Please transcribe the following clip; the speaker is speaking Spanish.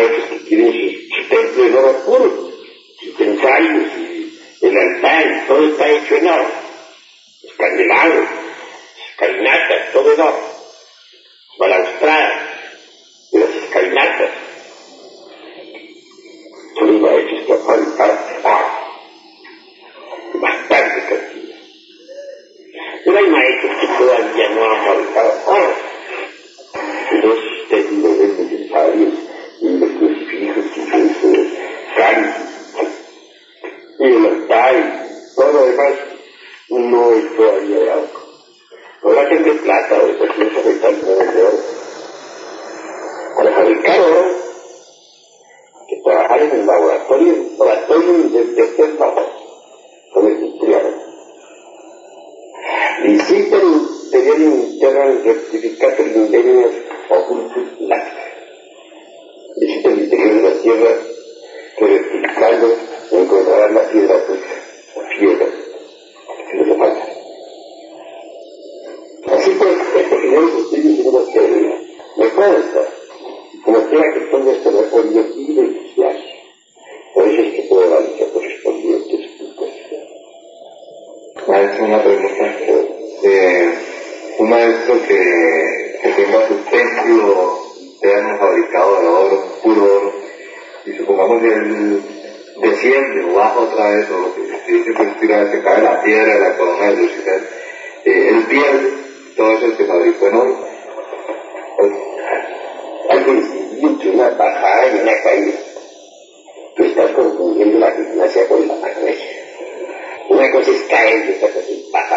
otros que tienen su templo en oro puro, sus entrañas y el altar, todo está hecho en oro, los candelabros, las escalinatas, todo en oro, balaustradas de las escalinatas, son los maestros que han fabricado bastante cantidad. Pero hay maestros que todavía no han fabricado oro. Los técnicos necesarios y los crucifijos y los cálices y el altar y todo lo demás no es todavía de oro. Ahora que es de plata o de personas fabricantes de oro. Para fabricar oro hay que trabajar en el laboratorio de este trabajo con el industrial. Liciten tener interno rectificar el ingenio ocultus láctea. Visita el interior de la tierra que rectificando encontrarán la piedra pulsa, la piedra, que no se falta. Así pues, esto que yo estoy diciendo que me consta, como quiera que ponga esto no he podido evidenciar. Por eso es que puedo dar esa correspondiente explicación. Maestro, una pregunta. Un maestro que tenga su templo interno fabricado de oro, puro oro, y supongamos que él desciende o baja otra vez, o lo que se dice que se cae la piedra de la corona de Lucifer, él pierde todo eso que fabricó en oro. Hay que distinguir entre una bajada y una caída. Tú estás confundiendo la gimnasia con la magnesia. Una cosa es caer y otra cosa es bajar.